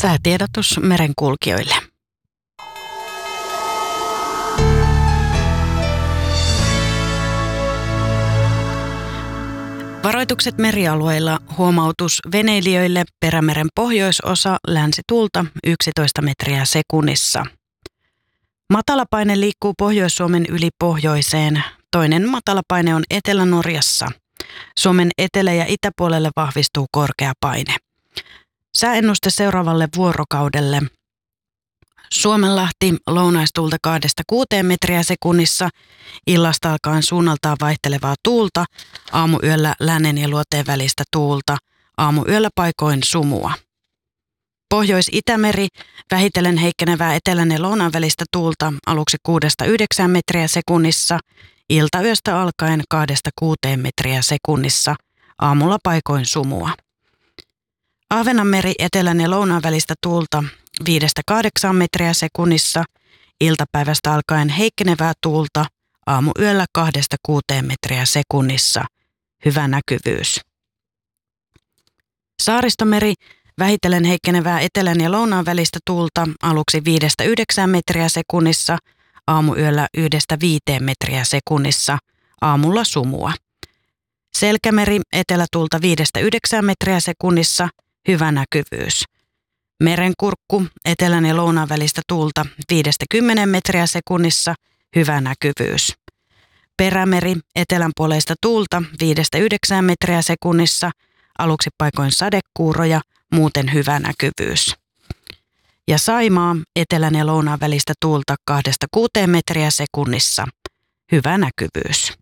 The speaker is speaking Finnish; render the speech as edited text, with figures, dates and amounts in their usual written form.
Säätiedotus merenkulkijoille. Varoitukset merialueilla, huomautus veneilijöille, Perämeren pohjoisosa, länsituulta 11 metriä sekunnissa. Matalapaine liikkuu Pohjois-Suomen yli pohjoiseen. Toinen matalapaine on Etelä-Norjassa. Suomen etelä- ja itäpuolelle vahvistuu korkea paine. Sääennuste seuraavalle vuorokaudelle. Suomenlahti lounaistuulta 2-6 metriä sekunnissa, illasta alkaen suunnaltaan vaihtelevaa tuulta, aamuyöllä lännen ja luoteen välistä tuulta, aamuyöllä paikoin sumua. Pohjois-Itämeri, vähitellen heikkenevää etelän ja lounaan välistä tuulta, aluksi 6-9 metriä sekunnissa, iltayöstä alkaen 2-6 metriä sekunnissa, aamulla paikoin sumua. Ahvenanmeri, etelän ja lounaan välistä tuulta 5-8 metriä sekunnissa, iltapäivästä alkaen heikkenevää tuulta, aamuyöllä 2-6 metriä sekunnissa, hyvä näkyvyys. Saaristomeri, vähitellen heikkenevää etelän ja lounaan välistä tuulta, aluksi 5-9 metriä sekunnissa, aamuyöllä 1-5 metriä sekunnissa, aamulla sumua. Selkämeri, etelätuulta 5-9 metriä sekunnissa, hyvä näkyvyys. Merenkurkku, etelän ja lounaan välistä tuulta 5-10 metriä sekunnissa, hyvä näkyvyys. Perämeri, etelänpuoleista tuulta 5-9 metriä sekunnissa, aluksi paikoin sadekuuroja, muuten hyvä näkyvyys. Ja Saimaa, etelän ja lounaan välistä tuulta 2-6 metriä sekunnissa, hyvä näkyvyys.